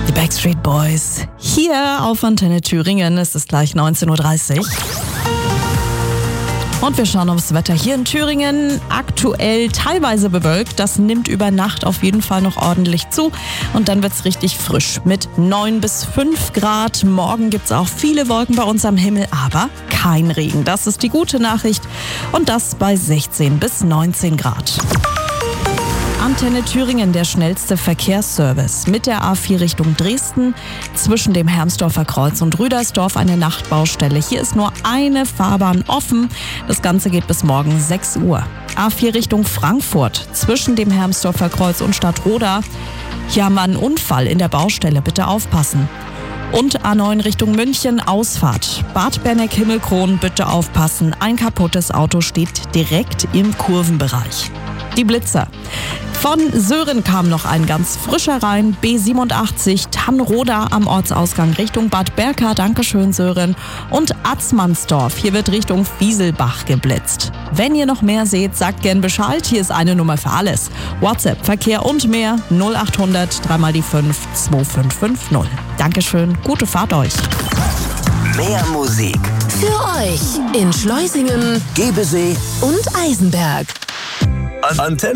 Die Backstreet Boys hier auf Antenne Thüringen. Es ist gleich 19:30 Uhr. Und wir schauen aufs Wetter hier in Thüringen. Aktuell teilweise bewölkt. Das nimmt über Nacht auf jeden Fall noch ordentlich zu. Und dann wird's richtig frisch mit 9 bis 5 Grad. Morgen gibt's auch viele Wolken bei uns am Himmel, aber kein Regen. Das ist die gute Nachricht. Und das bei 16 bis 19 Grad. Antenne Thüringen, der schnellste Verkehrsservice. Mit der A4 Richtung Dresden, zwischen dem Hermsdorfer Kreuz und Rüdersdorf eine Nachtbaustelle. Hier ist nur eine Fahrbahn offen. Das Ganze geht bis morgen 6 Uhr. A4 Richtung Frankfurt, zwischen dem Hermsdorfer Kreuz und Stadtroda. Hier haben wir einen Unfall in der Baustelle, bitte aufpassen. Und A9 Richtung München, Ausfahrt. Bad Berneck-Himmelkron, bitte aufpassen. Ein kaputtes Auto steht direkt im Kurvenbereich. Die Blitzer. Von Sören kam noch ein ganz frischer rein. B87 Tannroda am Ortsausgang Richtung Bad Berka. Dankeschön, Sören. Und Atzmannsdorf. Hier wird Richtung Wieselbach geblitzt. Wenn ihr noch mehr seht, sagt gern Bescheid. Hier ist eine Nummer für alles. WhatsApp, Verkehr und mehr 0800 3 × 5 2550. Dankeschön, gute Fahrt euch. Mehr Musik Für euch in Schleusingen, Gebesee und Eisenberg. Antenne.